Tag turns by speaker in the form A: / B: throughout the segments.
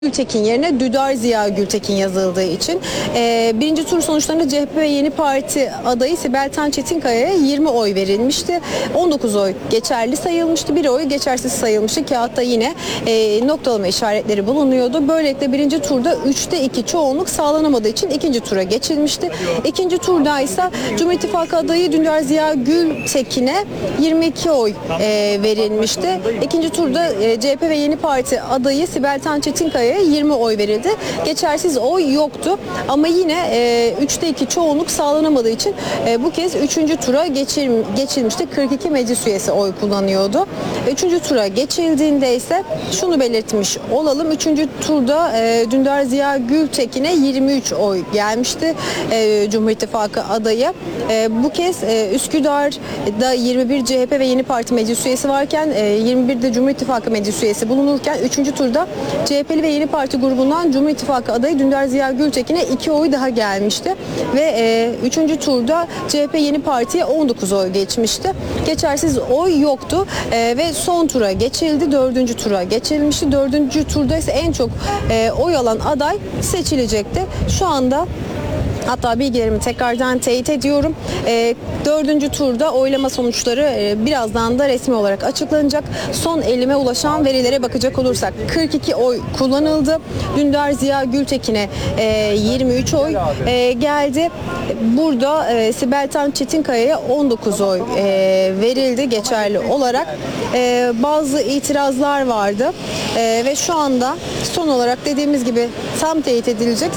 A: Gültekin yerine Dündar Ziya Gültekin yazıldığı için birinci tur sonuçlarında CHP ve Yeni Parti adayı Sibel Tan Çetinkaya'ya 20 oy verilmişti. 19 oy geçerli sayılmıştı. 1 oy geçersiz sayılmıştı. Kağıtta yine noktalama işaretleri bulunuyordu. Böylelikle birinci turda 3'te 2 çoğunluk sağlanamadığı için ikinci tura geçilmişti. İkinci turda ise Cumhur İttifakı adayı Dündar Ziya Gültekin'e 22 oy verilmişti. İkinci turda CHP ve Yeni Parti adayı Sibel Tan Çetinkaya'ya 20 oy verildi. Geçersiz oy yoktu. Ama yine 3'te 2 çoğunluk sağlanamadığı için bu kez 3. tura geçilmişti. 42 meclis üyesi oy kullanıyordu. 3. tura geçildiğinde ise şunu belirtmiş olalım. 3. turda Dündar Ziya Gültekin'e 23 oy gelmişti. Cumhur İttifakı adayı. Bu kez Üsküdar'da 21 CHP ve Yeni Parti meclis üyesi varken 21 de Cumhur İttifakı meclis üyesi bulunurken 3. turda CHP'li ve Yeni Parti grubundan Cumhur İttifakı adayı Dündar Ziya Gültekin'e 2 oy daha gelmişti. Ve 3. turda CHP Yeni Parti'ye 19 oy geçmişti. Geçersiz oy yoktu. Ve son tura geçildi. 4. tura geçilmişti. 4. turda ise en çok oy alan aday seçilecekti. Şu anda hatta bilgilerimi tekrardan teyit ediyorum. 4. turda oylama sonuçları birazdan da resmi olarak açıklanacak. Son elime ulaşan verilere bakacak olursak 42 oy kullanıldı. Dündar Ziya Gültekin'e 23 oy geldi. Burada Sibel Tan Çetinkaya'ya 19 oy verildi geçerli olarak. Bazı itirazlar vardı. Ve şu anda son olarak dediğimiz gibi tam teyit edilecek.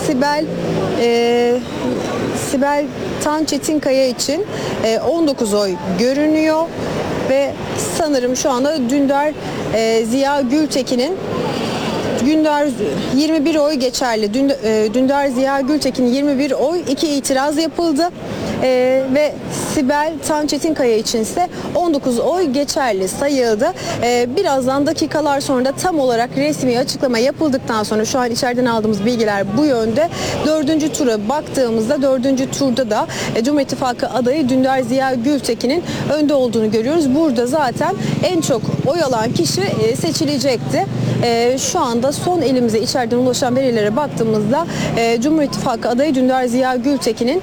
A: Sibel Tan Çetinkaya için 19 oy görünüyor ve sanırım şu anda Dündar Ziya Gültekin'in 21 oy geçerli. Dündar Ziya Gültekin 21 oy, 2 itiraz yapıldı. Ve Sibel Tan Çetinkaya için ise 19 oy geçerli sayıldı. Birazdan dakikalar sonra da tam olarak resmi açıklama yapıldıktan sonra şu an içeriden aldığımız bilgiler bu yönde. 4. tura baktığımızda 4. turda da Cumhur İttifakı adayı Dündar Ziya Gültekin'in önde olduğunu görüyoruz. Burada zaten en çok oy alan kişi seçilecekti. Şu anda son elimize içeriden ulaşan verilere baktığımızda Cumhur İttifakı adayı Dündar Ziya Gültekin'in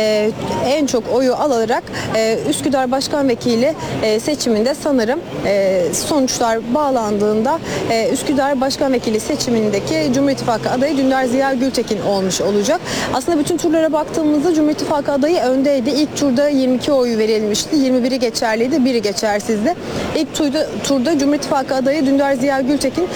A: en çok oyu alarak Üsküdar Başkan Vekili seçiminde sanırım sonuçlar bağlandığında Üsküdar Başkan Vekili seçimindeki Cumhur İttifakı adayı Dündar Ziya Gültekin olmuş olacak. Aslında bütün turlara baktığımızda Cumhur İttifakı adayı öndeydi. İlk turda 22 oy verilmişti. 21'i geçerliydi, 1'i geçersizdi. İlk turda Cumhur İttifakı adayı Dündar Ziya Gültekin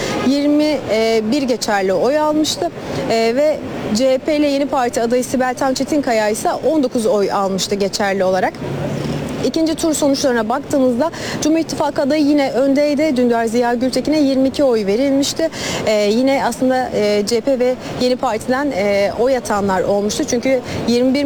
A: 21 geçerli oy almıştı. Ve CHP ile Yeni Parti adayı Sibel Tan Çetinkaya ise 19 oy almıştı geçerli olarak. İkinci tur sonuçlarına baktığımızda Cumhur İttifakı adayı yine öndeydi. Dündar Ziya Gültekin'e 22 oy verilmişti. Yine aslında CHP ve Yeni Parti'den oy atanlar olmuştu. Çünkü 21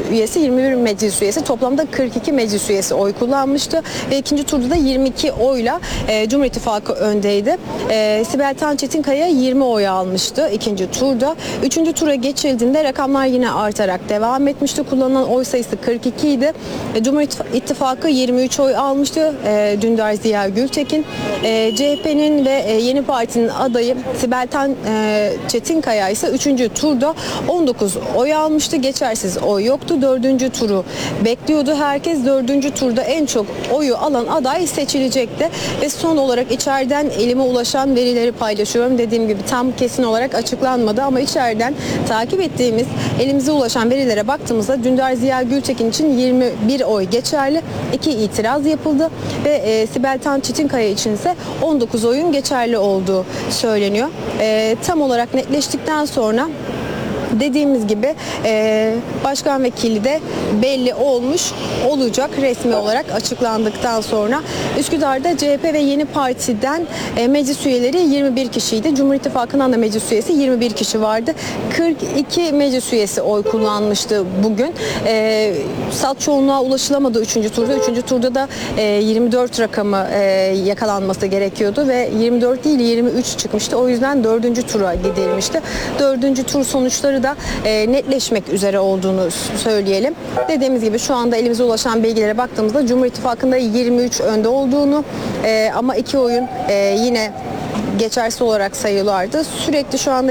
A: meclis üyesi toplamda 42 meclis üyesi oy kullanmıştı. Ve ikinci turda da 22 oyla Cumhur İttifakı öndeydi. Sibel Tan Çetinkaya 20 oy almıştı ikinci turda. Üçüncü tura geçildiğinde rakamlar yine artarak devam etmişti. Kullanılan oy sayısı 42 idi. Cumhur İttifakı 23 oy almıştı. Dündar Ziya Gültekin. CHP'nin ve Yeni Parti'nin adayı Sibel Tan Çetinkaya ise 3. turda 19 oy almıştı. Geçersiz oy yoktu. 4. turu bekliyordu. Herkes 4. turda en çok oyu alan aday seçilecekti. Ve son olarak içeriden elime ulaşan verileri paylaşıyorum. Dediğim gibi tam kesin olarak açıklanmadı ama içeriden takip ettiğimiz, elimize ulaşan verilere baktığımızda Dündar Ziya Gültekin için 21 oy geçerli. 2 itiraz yapıldı ve Sibel Tan Çetinkaya için ise 19 oyun geçerli olduğu söyleniyor. Tam olarak netleştikten sonra dediğimiz gibi başkan vekili de belli olmuş olacak resmi olarak açıklandıktan sonra. Üsküdar'da CHP ve Yeni Parti'den meclis üyeleri 21 kişiydi. Cumhur İttifakı'ndan da meclis üyesi 21 kişi vardı. 42 meclis üyesi oy kullanmıştı bugün. Salt çoğunluğa ulaşılamadı 3. turda. 3. turda da 24 rakamı yakalanması gerekiyordu ve 24 değil 23 çıkmıştı. O yüzden 4. tura gidilmişti. 4. tur sonuçları da netleşmek üzere olduğunu söyleyelim. Dediğimiz gibi şu anda elimize ulaşan bilgilere baktığımızda Cumhur İttifakı'nda 23 önde olduğunu ama 2 oyun yine geçersiz olarak sayıyorlardı. Sürekli şu anda